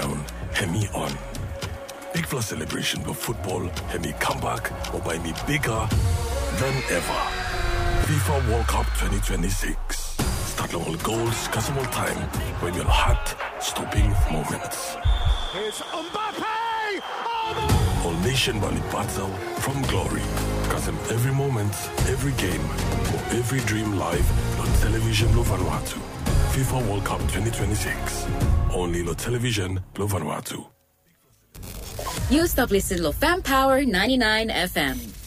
down, Hemi on. Big Plus celebration of football, Hemi comeback, or by me bigger than ever. FIFA World Cup 2026. Start all goals, customer time, when your heart-stopping moments. It's Mbappe! All nation Bali battle from glory. Custom every moment, every game, or every dream live on television lo Vanuatu. FIFA World Cup 2026. Only lo television lo Vanuatu. You stop listening to Fan Power 99 FM.